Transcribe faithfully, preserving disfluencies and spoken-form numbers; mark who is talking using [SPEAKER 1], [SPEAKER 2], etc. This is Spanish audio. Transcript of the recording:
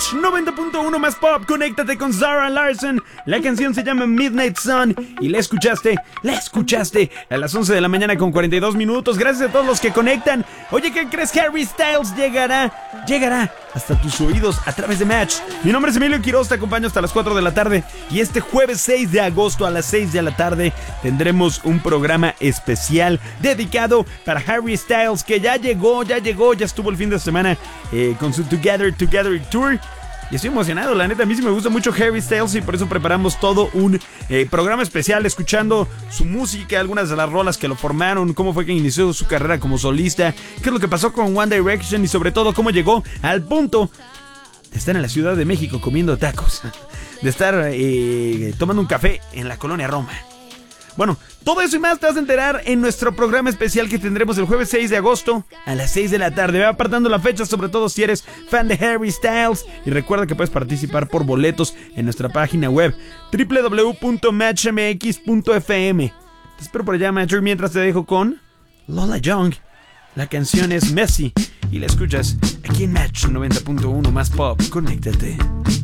[SPEAKER 1] Match noventa punto uno más pop. Conéctate con Zara Larsson. La canción se llama Midnight Sun y la escuchaste, la escuchaste a las once de la mañana con cuarenta y dos minutos. Gracias a todos los que conectan. Oye, ¿qué crees? Harry Styles llegará, llegará hasta tus oídos a través de Match. Mi nombre es Emilio Quiroz, te acompaño hasta las cuatro de la tarde y este jueves seis de agosto a las seis de la tarde tendremos un programa especial dedicado para Harry Styles, que ya llegó, ya llegó, ya estuvo el fin de semana eh, con su Together Together Tour. Y estoy emocionado, la neta, a mí sí me gusta mucho Harry Styles y por eso preparamos todo un eh, programa especial escuchando su música, algunas de las rolas que lo formaron, cómo fue que inició su carrera como solista, qué es lo que pasó con One Direction y sobre todo cómo llegó al punto de estar en la Ciudad de México comiendo tacos, de estar eh, tomando un café en la colonia Roma. Bueno, todo eso y más te vas a enterar en nuestro programa especial que tendremos el jueves seis de agosto a las seis de la tarde. Ve apartando la fecha, sobre todo si eres fan de Harry Styles. Y recuerda que puedes participar por boletos en nuestra página web doble u doble u doble u punto match m x punto f m. Te espero por allá, Matcher, mientras te dejo con Lola Young. La canción es Messy y la escuchas aquí en Match noventa punto uno más pop. Conéctate.